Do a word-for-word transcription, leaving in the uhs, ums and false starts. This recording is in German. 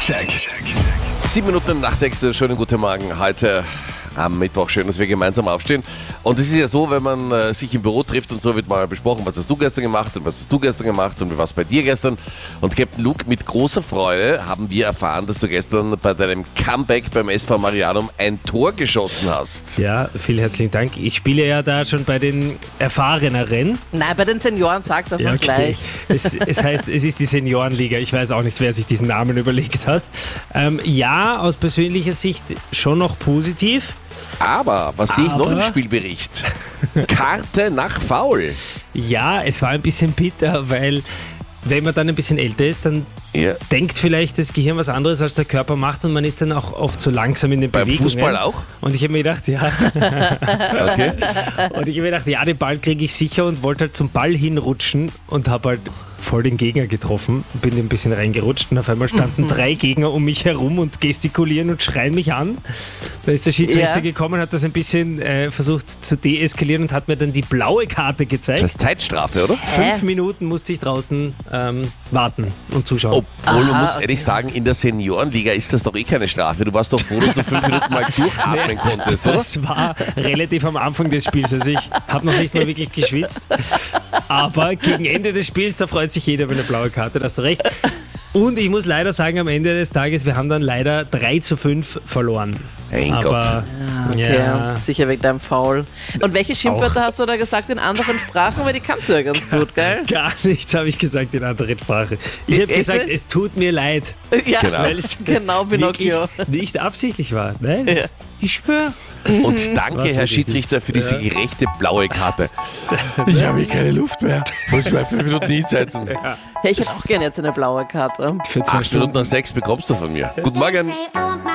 Faktencheck. Sieben Minuten nach sechs, schönen guten Morgen. Heute am Mittwoch, schön, dass wir gemeinsam aufstehen. Und es ist ja so, wenn man äh, sich im Büro trifft und so, wird mal besprochen, was hast du gestern gemacht und was hast du gestern gemacht und wie war es bei dir gestern. Und Captain Luke, mit großer Freude haben wir erfahren, dass du gestern bei deinem Comeback beim S V Marianum ein Tor geschossen hast. Ja, vielen herzlichen Dank. Ich spiele ja da schon bei den Erfahreneren. Nein, bei den Senioren sag's einfach Ja, okay. gleich. Es, es heißt, es ist die Seniorenliga. Ich weiß auch nicht, wer sich diesen Namen überlegt hat. Ähm, ja, aus persönlicher Sicht schon noch positiv. Aber, was sehe ich noch im Aber- Spielbericht? Karte nach Foul. Ja, es war ein bisschen bitter, weil wenn man dann ein bisschen älter ist, dann Ja. denkt vielleicht das Gehirn was anderes, als der Körper macht und man ist dann auch oft so langsam in den Beim Bewegungen. Fußball auch? Und ich habe mir gedacht, ja, Okay. und ich habe mir gedacht, ja, den Ball kriege ich sicher und wollte halt zum Ball hinrutschen und habe halt voll den Gegner getroffen, bin ein bisschen reingerutscht und auf einmal standen drei Gegner um mich herum und gestikulieren und schreien mich an. Da ist der Schiedsrichter Ja. gekommen, hat das ein bisschen äh, versucht zu deeskalieren und hat mir dann die blaue Karte gezeigt. Das ist Zeitstrafe, oder? Fünf Minuten musste ich draußen ähm, warten und zuschauen. Obwohl, man Aha, muss okay. ehrlich sagen, in der Seniorenliga ist das doch eh keine Strafe. Du warst doch froh, dass du fünf Minuten mal durchatmen konntest, oder? Das war relativ am Anfang des Spiels. Also ich habe noch nicht mal wirklich geschwitzt. Aber gegen Ende des Spiels, da freut sich jeder über eine blaue Karte, da hast du recht. Und ich muss leider sagen, am Ende des Tages, wir haben dann leider drei zu fünf verloren. Mein Aber Gott. Okay, ja, sicher wegen deinem Foul. Und welche Schimpfwörter hast du da gesagt in anderen Sprachen? Weil die kannst du ja ganz gut, gell? gar nichts habe ich gesagt in anderer Sprache. Ich habe Echt gesagt, nicht? es tut mir leid, Ja, Genau. weil es genau, Pinocchio. wirklich nicht absichtlich war. Nein, Ja. ich schwöre. Und danke, Was Herr wirklich Schiedsrichter, für diese Ja. gerechte blaue Karte. Ich habe hier keine Luft mehr. Muss ich mal fünf Minuten hinsetzen. Hey, ich hätte auch gerne jetzt eine blaue Karte. Für zwei Acht Minuten nach sechs bekommst du von mir. Guten Morgen. Say, oh my